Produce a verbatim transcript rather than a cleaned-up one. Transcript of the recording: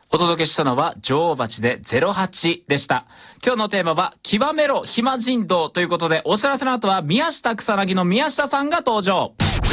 お届けしたのは女王蜂でゼロはちでした。今日のテーマは極めろ暇人道ということで、お知らせの後は宮下草薙の宮下さんが登場。